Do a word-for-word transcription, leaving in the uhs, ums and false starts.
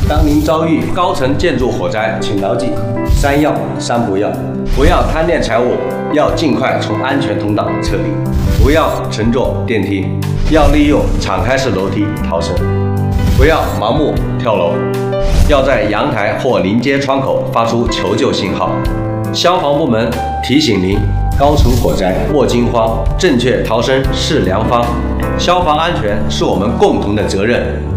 当您遭遇高层建筑火灾，请牢记三要三不要：不要贪恋财物，要尽快从安全通道撤离；不要乘坐电梯，要利用敞开式楼梯逃生；不要盲目跳楼，要在阳台或临街窗口发出求救信号。消防部门提醒您：高层火灾莫惊慌，正确逃生是良方。消防安全是我们共同的责任。